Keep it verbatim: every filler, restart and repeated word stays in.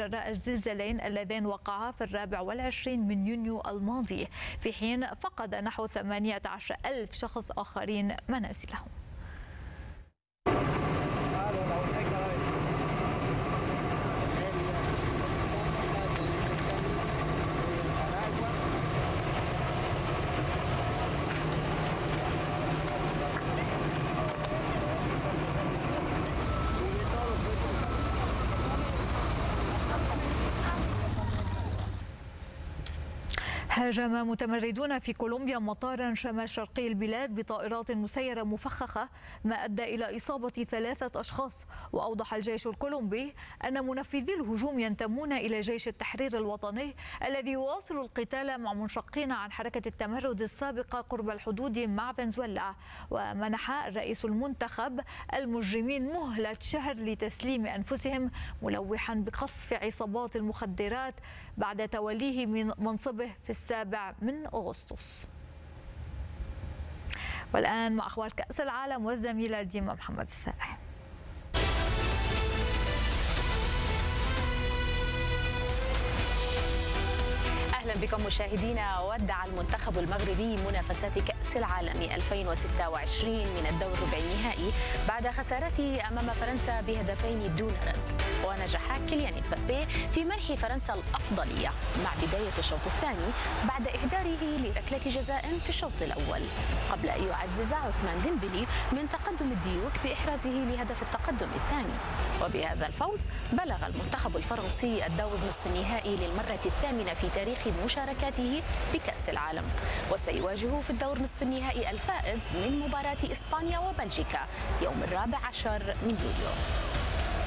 جراء الزلزالين اللذين وقعا في الرابع والعشرين من يونيو الماضي، في حين فقد نحو ثمانية عشر ألف شخص آخرين منازلهم. هاجم متمردون في كولومبيا مطارا شمال شرقي البلاد بطائرات مسيرة مفخخة، ما أدى إلى إصابة ثلاثة أشخاص. وأوضح الجيش الكولومبي أن منفذي الهجوم ينتمون إلى جيش التحرير الوطني الذي يواصل القتال مع منشقين عن حركة التمرد السابقة قرب الحدود مع فنزويلا. ومنح الرئيس المنتخب المجرمين مهلة شهر لتسليم أنفسهم، ملوحا بقصف عصابات المخدرات بعد توليه من منصبه في السابع من أغسطس. والآن مع أخبار كأس العالم والزميلة ديما محمد السائح. أهلا بكم مشاهدينا. ودع المنتخب المغربي منافسات كأس العالم ألفين وستة وعشرين من الدور الربع النهائي بعد خسارته أمام فرنسا بهدفين دون رد. ونجح كيليان مبابي في منح فرنسا الأفضلية مع بداية الشوط الثاني بعد إهداره لركلة جزاء في الشوط الأول، قبل أن يعزز عثمان ديمبلي من تقدم الديوك بإحرازه لهدف التقدم الثاني. وبهذا الفوز بلغ المنتخب الفرنسي الدور نصف النهائي للمرة الثامنة في تاريخ مشاركاته بكأس العالم، وسيواجه في الدور نصف النهائي الفائز من مباراة إسبانيا وبلجيكا يوم الرابع عشر من يوليو.